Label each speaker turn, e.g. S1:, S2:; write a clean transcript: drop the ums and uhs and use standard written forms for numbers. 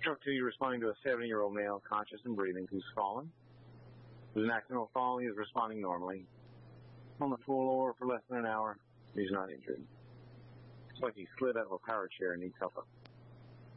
S1: Stroke 2, you're responding to a 70-year-old male, conscious and breathing, who's fallen. There's an accidental fall. He is responding normally. On the floor for less than an hour. He's not injured. It's like he slid out of a power chair and needs help up.